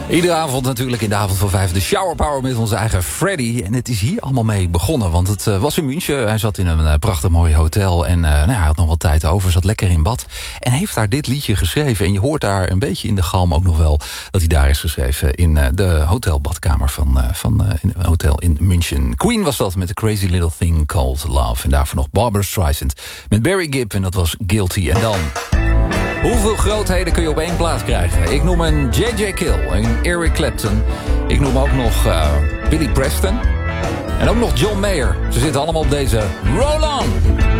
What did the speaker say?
Iedere avond natuurlijk in de avond van 5 de Shower Power met onze eigen Freddy. En het is hier allemaal mee begonnen, want het was in München. Hij zat in een prachtig mooi hotel en hij had nog wat tijd over. Zat lekker in bad en heeft daar dit liedje geschreven. En je hoort daar een beetje in de galm ook nog wel dat hij daar is geschreven in de hotelbadkamer van een hotel in München. Queen was dat met The Crazy Little Thing Called Love. En daarvoor nog Barbra Streisand met Barry Gibb en dat was Guilty. En dan... hoeveel grootheden kun je op één plaats krijgen? Ik noem een J.J. Kill en Eric Clapton. Ik noem ook nog Billy Preston. En ook nog John Mayer. Ze zitten allemaal op deze Roll On!